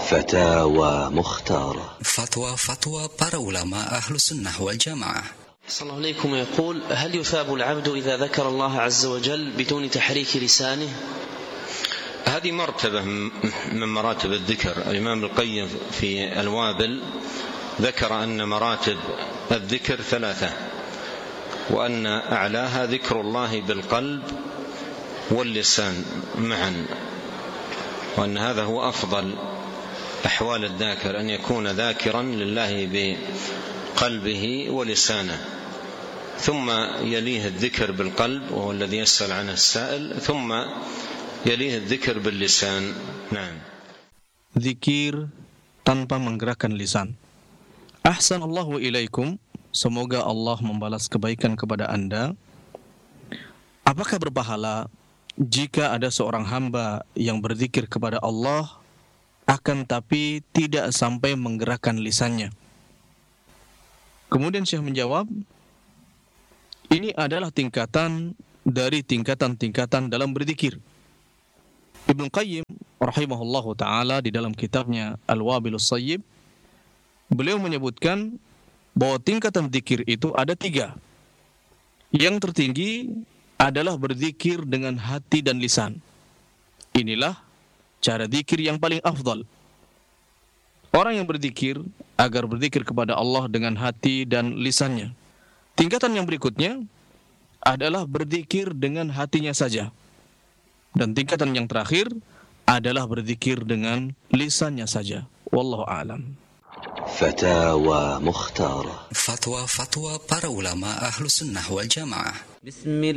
فتاوى مختارة. فتوى para ulama Ahlus Sunnah wal Jamaah. صلى الله عليكم. يقول: هل يثاب العبد إذا ذكر الله عز وجل بدون تحريك لسانه؟ هذه مرتبة من مراتب الذكر. الإمام القيم في الوابل ذكر أن مراتب الذكر 3، وأن أعلاها ذكر الله بالقلب واللسان معا، وأن هذا هو أفضل أحوال الذاكر، أن يكون ذاكرا لله بقلبه ولسانه، ثم يليه الذكر بالقلب وهو الذي يسأل عنه السائل، ثم يليه الذكر باللسان. نعم. Zikir tanpa menggerakkan lisan. Ahsanallahu ilaikum. Semoga Allah membalas kebaikan kepada Anda. Apakah berpahala jika ada seorang hamba yang berzikir kepada Allah akan tapi tidak sampai menggerakkan lisannya? Kemudian Syekh menjawab, ini adalah tingkatan dari tingkatan-tingkatan dalam berzikir. Ibnu Qayyim rahimahullahu ta'ala di dalam kitabnya Al-Wabilus Sayyib, beliau menyebutkan bahwa tingkatan zikir itu ada 3. Yang tertinggi adalah berzikir dengan hati dan lisan. Inilah cara zikir yang paling afdal. Orang yang berzikir agar berzikir kepada Allah dengan hati dan lisannya. Tingkatan yang berikutnya adalah berzikir dengan hatinya saja. Dan tingkatan yang terakhir adalah berzikir dengan lisannya saja. Wallahu a'lam. فتاوى مختارة. Fatwa para ulama Ahlus Sunnah wal Jamaah.